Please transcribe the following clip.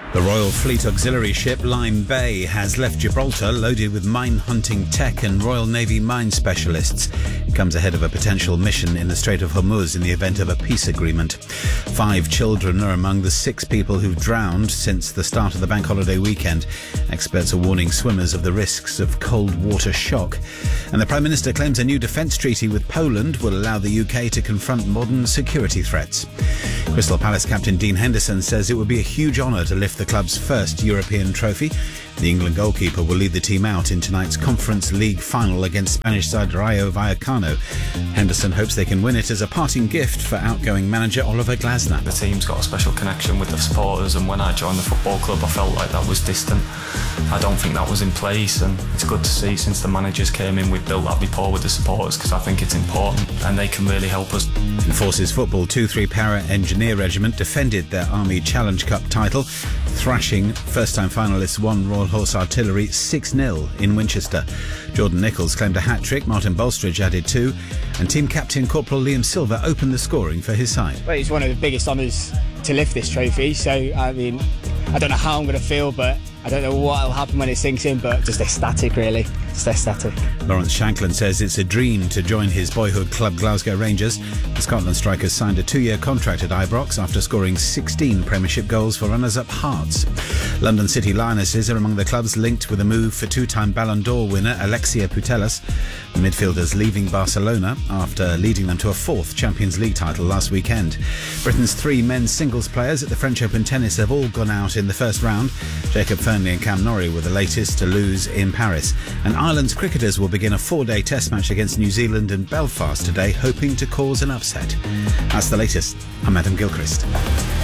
The Royal Fleet Auxiliary ship Lyme Bay has left Gibraltar loaded with mine-hunting tech and Royal Navy mine specialists. It comes ahead of a potential mission in the Strait of Hormuz in the event of a peace agreement. 5 children are among the 6 people who've drowned since the start of the bank holiday weekend. Experts are warning swimmers of the risks of cold water shock. And the Prime Minister claims a new defence treaty with Poland will allow the UK to confront modern security threats. Crystal Palace captain Dean Henderson says it would be a huge honour to lift the club's first European trophy. The England goalkeeper will lead the team out in tonight's Conference League final against Spanish side Rayo Vallecano. Henderson hopes they can win it as a parting gift for outgoing manager Oliver Glasner. The team's got a special connection with the supporters, and when I joined the football club I felt like that was distant. I don't think that was in place, and it's good to see since the managers came in we've built that rapport with the supporters, because I think it's important and they can really help us. In Forces football, 2-3 Para Engineer Regiment defended their Army Challenge Cup title, thrashing first-time finalists One Royal Horse Artillery 6-0 in Winchester. Jordan Nichols claimed a hat-trick, Martin Bolstridge added 2, and team captain Corporal Liam Silver opened the scoring for his side. Well, it's one of the biggest honours to lift this trophy, so I mean, I don't know how I'm going to feel, but I don't know what will happen when it sinks in, but just ecstatic really, just ecstatic. Lawrence Shanklin says it's a dream to join his boyhood club Glasgow Rangers. The Scotland striker signed a 2-year contract at Ibrox after scoring 16 Premiership goals for runners-up Hearts. London City Lionesses are among the clubs linked with a move for 2-time Ballon d'Or winner Alexia Putellas. The midfielder's leaving Barcelona after leading them to a 4th Champions League title last weekend. Britain's 3 men's singles players at the French Open tennis have all gone out in the first round. Jacob Fernley and Cam Norrie were the latest to lose in Paris. And Ireland's cricketers will begin a 4-day test match against New Zealand in Belfast today, hoping to cause an upset. That's the latest. I'm Adam Gilchrist.